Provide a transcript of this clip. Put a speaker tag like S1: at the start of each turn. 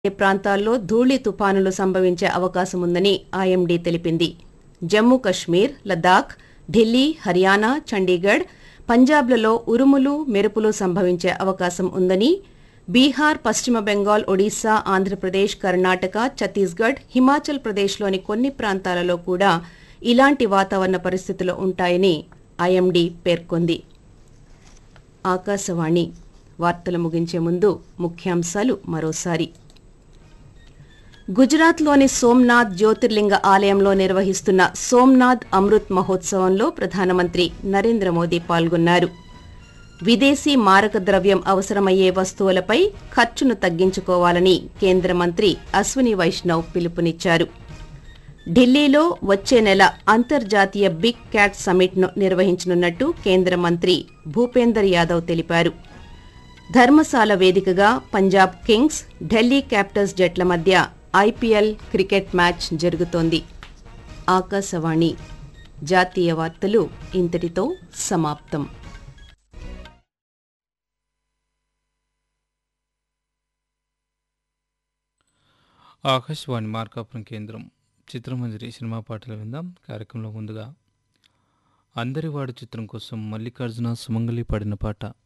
S1: ప్రాంతాల్లో ధూళి తుపానులు సంభవించే అవకాశం ఉందని ఐఎండీ తెలిపింది. జమ్మూ కశ్మీర్, లద్దాఖ్, ఢిల్లీ, హర్యానా, చండీగఢ్, పంజాబ్లలో ఉరుములు, మెరుపులు సంభవించే అవకాశం ఉందని, బీహార్, పశ్చిమ బెంగాల్, ఒడిశా, ఆంధ్రప్రదేశ్, కర్ణాటక, ఛత్తీస్గఢ్, హిమాచల్ ప్రదేశ్లోని కొన్ని ప్రాంతాలలో కూడా ఇలాంటి వాతావరణ పరిస్థితులు ఉంటాయని ఐఎండీ పేర్కొంది. ఆకాశవాణి వార్తలు ముగించే ముందు ముఖ్యాంశాలు మరోసారి. గుజరాత్లోని సోమ్నాథ్ జ్యోతిర్లింగ ఆలయంలో నిర్వహిస్తున్న సోమ్నాథ్ అమృత్ మహోత్సవంలో ప్రధానమంత్రి నరేంద్ర మోదీ పాల్గొన్నారు. విదేశీ మారక ద్రవ్యం అవసరమయ్యే వస్తువులపై ఖర్చును తగ్గించుకోవాలని కేంద్ర మంత్రి అశ్విని వైష్ణవ్ పిలుపునిచ్చారు. ఢిల్లీలో వచ్చే నెల అంతర్జాతీయ బిగ్ క్యాట్ సమ్మిట్ను నిర్వహించనున్నట్టు కేంద్ర మంత్రి భూపేందర్ యాదవ్ తెలిపారు. ధర్మశాల వేదికగా పంజాబ్ కింగ్స్, ఢిల్లీ క్యాపిటల్స్ జట్ల మధ్య ఐపీఎల్ క్రికెట్ మ్యాచ్ జరుగుతోంది. ఆకాశవాణి జాతీయ వార్తలు ఇంతటితో సమాప్తం.
S2: ఆకాశవాణి మార్కాపురం కేంద్రం. చిత్రమంజరి సినిమా పాటలు విందాం. కార్యక్రమంలో ముందుగా అందరివాడు చిత్రం కోసం మల్లికార్జున సుమంగళి పాడిన పాట